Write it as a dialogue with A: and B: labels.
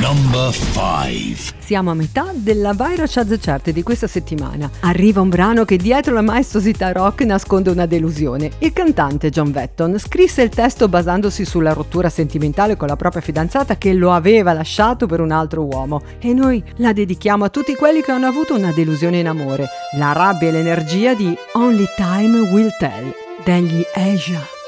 A: Number 5.
B: Siamo a metà della Viral Chart Chart di questa settimana. Arriva un brano che dietro la maestosità rock nasconde una delusione. Il cantante John Vetton scrisse il testo basandosi sulla rottura sentimentale con la propria fidanzata che lo aveva lasciato per un altro uomo. E noi la dedichiamo a tutti quelli che hanno avuto una delusione in amore. La rabbia e l'energia di Only Time Will Tell degli Asia.